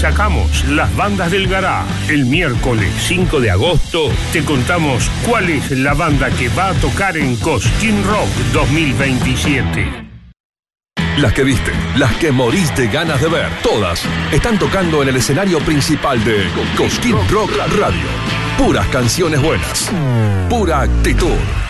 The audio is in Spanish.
sacamos las bandas del garage. El miércoles 5 de agosto te contamos cuál es la banda que va a tocar en Cosquín Rock 2027. Las que viste, las que morís de ganas de ver, todas están tocando en el escenario principal de Cosquín Rock Radio. Puras canciones buenas, pura actitud.